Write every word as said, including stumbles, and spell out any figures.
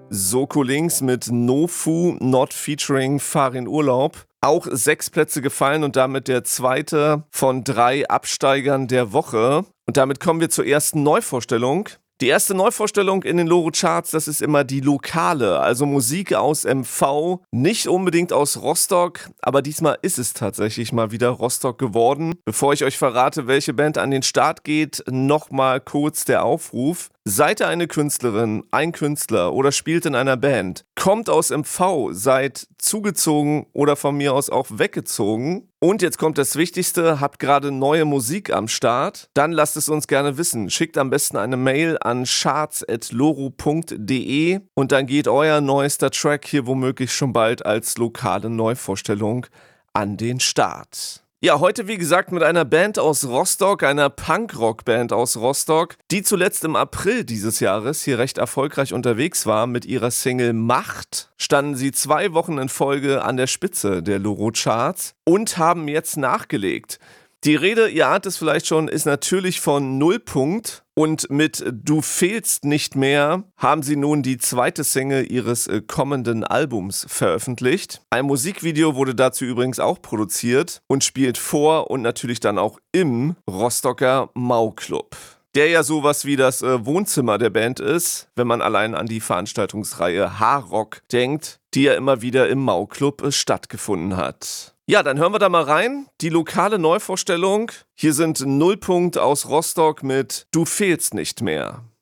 Soko Links mit No Fu Not featuring Farin Urlaub. Auch sechs Plätze gefallen und damit der zweite von drei Absteigern der Woche. Und damit kommen wir zur ersten Neuvorstellung. Die erste Neuvorstellung in den Loro Charts, das ist immer die lokale, also Musik aus M V, nicht unbedingt aus Rostock, aber diesmal ist es tatsächlich mal wieder Rostock geworden. Bevor ich euch verrate, welche Band an den Start geht, nochmal kurz der Aufruf. Seid ihr eine Künstlerin, ein Künstler oder spielt in einer Band, kommt aus M V, seid zugezogen oder von mir aus auch weggezogen. Und jetzt kommt das Wichtigste, habt gerade neue Musik am Start, dann lasst es uns gerne wissen. Schickt am besten eine Mail an charts at loro punkt de und dann geht euer neuester Track hier womöglich schon bald als lokale Neuvorstellung an den Start. Ja, heute wie gesagt mit einer Band aus Rostock, einer Punk-Rock-Band aus Rostock, die zuletzt im April dieses Jahres hier recht erfolgreich unterwegs war. Mit ihrer Single Macht standen sie zwei Wochen in Folge an der Spitze der Loro Charts und haben jetzt nachgelegt. Die Rede, ihr ahnt es vielleicht schon, ist natürlich von Nullpunkt. Und mit Du fehlst nicht mehr haben sie nun die zweite Single ihres äh, kommenden Albums veröffentlicht. Ein Musikvideo wurde dazu übrigens auch produziert und spielt vor und natürlich dann auch im Rostocker Mau-Club. Der ja sowas wie das äh, Wohnzimmer der Band ist, wenn man allein an die Veranstaltungsreihe H-Rock denkt, die ja immer wieder im Mau-Club äh, stattgefunden hat. Ja, dann hören wir da mal rein. Die lokale Neuvorstellung. Hier sind Nullpunkt aus Rostock mit Du fehlst nicht mehr.